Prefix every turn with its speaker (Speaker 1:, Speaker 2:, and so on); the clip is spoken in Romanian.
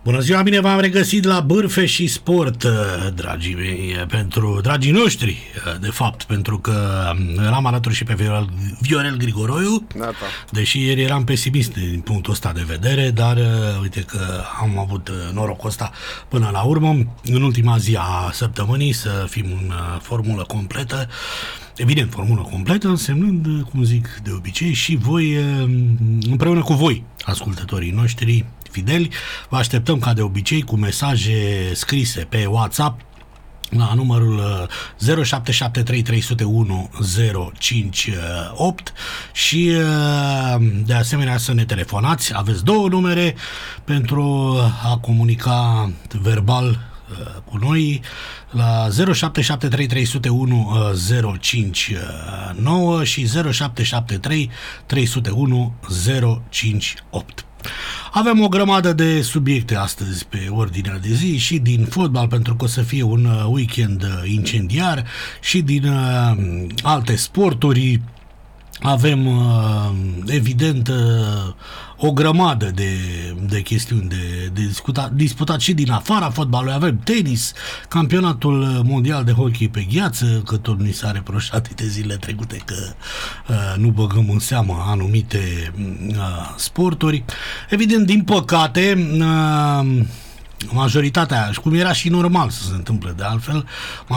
Speaker 1: Bună ziua, bine v-am regăsit la Bârfe și Sport, dragii mei, pentru dragii noștri, de fapt, pentru că l-am alături și pe Viorel Grigoroiu, deși ieri eram pesimist din punctul ăsta de vedere, dar uite că am avut norocul ăsta până la urmă, în ultima zi a săptămânii, să fim în formulă completă. Evident, formulă completă, însemnând, cum zic de obicei, și voi, împreună cu voi, ascultătorii noștri fideli, vă așteptăm ca de obicei cu mesaje scrise pe WhatsApp la numărul 0773 301 058 și de asemenea să ne telefonați. Aveți două numere pentru a comunica verbal cu noi la 0773 301 059 și 0773 301 058. Avem o grămadă de subiecte astăzi pe ordinea de zi, și din fotbal, pentru că o să fie un weekend incendiar, și din alte sporturi. Avem, evident, o grămadă de chestiuni de disputat și din afara fotbalului. Avem tenis, campionatul mondial de hockey pe gheață, că tot ni s-a reproșat de zile trecute că nu băgăm în seamă anumite sporturi. Evident, din păcate, majoritatea, cum era și normal să se întâmple de altfel,